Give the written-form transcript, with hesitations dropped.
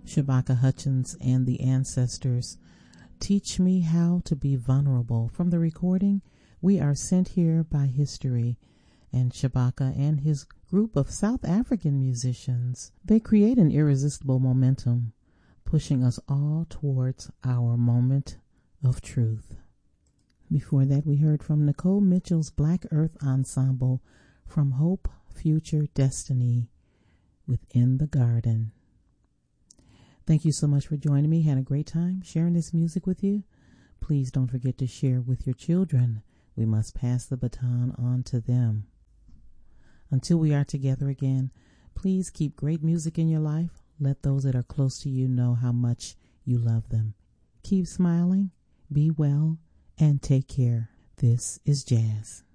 Shabaka Hutchins and the Ancestors. Teach me how to be vulnerable. From the recording, We Are Sent Here by History. And Shabaka and his group of South African musicians, they create an irresistible momentum, pushing us all towards our moment of truth. Before that, we heard from Nicole Mitchell's Black Earth Ensemble, From Hope, Future, Destiny, Within the Garden. Thank you so much for joining me. Had a great time sharing this music with you. Please don't forget to share with your children. We must pass the baton on to them. Until we are together again, please keep great music in your life. Let those that are close to you know how much you love them. Keep smiling, be well, and take care. This is Jazz.